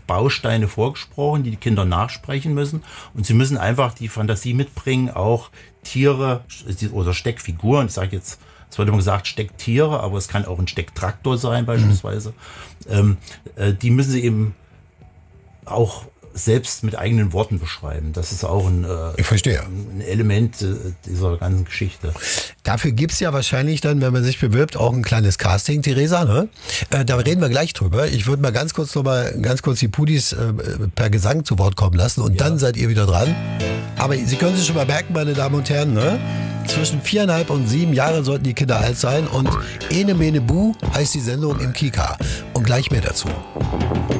Bausteine vorgesprochen, die Kinder nachsprechen müssen. Und sie müssen einfach die Fantasie mitbringen, auch Tiere oder Steckfiguren. Ich sage jetzt, es wird immer gesagt Stecktiere, aber es kann auch ein Stecktraktor sein beispielsweise. Die müssen sie eben auch selbst mit eigenen Worten beschreiben. Das ist auch ich verstehe. ein Element dieser ganzen Geschichte. Dafür gibt's ja wahrscheinlich dann, wenn man sich bewirbt, auch ein kleines Casting, Theresa, ne? Da reden wir gleich drüber. Ich würde mal ganz kurz die Pudis per Gesang zu Wort kommen lassen und dann seid ihr wieder dran. Aber Sie können sich schon mal merken, meine Damen und Herren, ne? Zwischen 4,5 und 7 Jahre sollten die Kinder alt sein und Ene Mene Bu heißt die Sendung im Kika. Und gleich mehr dazu.